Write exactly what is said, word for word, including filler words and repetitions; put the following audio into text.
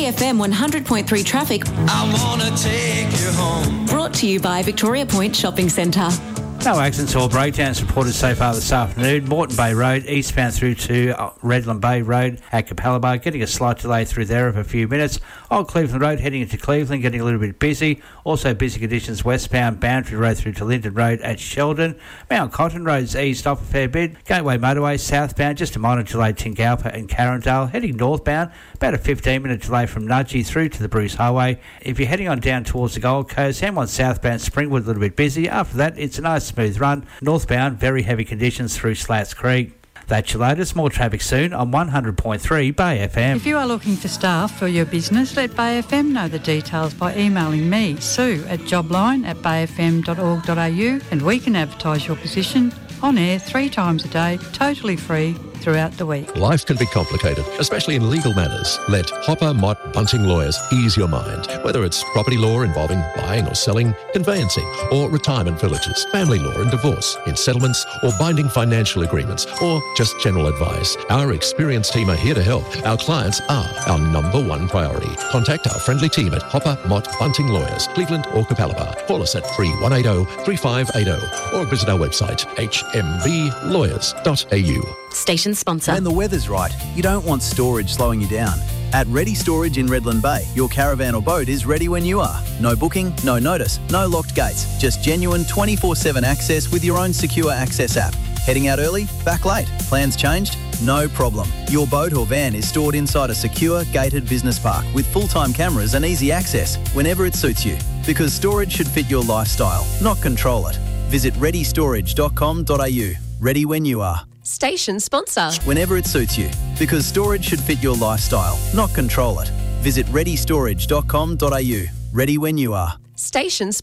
F M one hundred point three traffic. I wanna take you home. Brought to you by Victoria Point Shopping Centre. No accidents or breakdowns reported so far this afternoon. Moreton Bay Road, eastbound through to Redland Bay Road at Capalaba, getting a slight delay through there of a few minutes. Old Cleveland Road heading into Cleveland, getting a little bit busy. Also busy conditions westbound, Boundary Road through to Linden Road at Sheldon. Mount Cotton Road's eased off a fair bit. Gateway Motorway southbound, just a minor delay Tingalpa and Carindale. Heading northbound, about a fifteen minute delay from Nudgee through to the Bruce Highway. If you're heading on down towards the Gold Coast, M one southbound, Springwood a little bit busy. After that, it's a nice smooth run. Northbound, very heavy conditions through Slats Creek. That's your latest. More traffic soon on one hundred point three Bay F M. If you are looking for staff for your business, let Bay F M know the details by emailing me, Sue, at jobline at bay f m dot org dot a u, and we can advertise your position on air three times a day, totally free, throughout the week. Life can be complicated, especially in legal matters. Let Hopper Mott Bunting Lawyers ease your mind. Whether it's property law involving buying or selling, conveyancing, or retirement villages, family law and divorce, in settlements or binding financial agreements, or just general advice, our experienced team are here to help. Our clients are our number one priority. Contact our friendly team at Hopper Mott Bunting Lawyers, Cleveland or Capalaba. Call us at three one eight zero, three five eight zero or visit our website h m b lawyers dot a u. Station sponsor. When the weather's right, you don't want storage slowing you down. At Ready Storage in Redland Bay, your caravan or boat is ready when you are. No booking, no notice, no locked gates. Just genuine twenty-four seven access with your own secure access app. Heading out early? Back late? Plans changed? No problem. Your boat or van is stored inside a secure, gated business park with full-time cameras and easy access whenever it suits you. Because storage should fit your lifestyle, not control it. Visit ready storage dot com dot a u. Ready when you are. Station sponsor. Whenever it suits you. Because storage should fit your lifestyle, not control it. Visit ready storage dot com dot a u. Ready when you are. Station sponsor.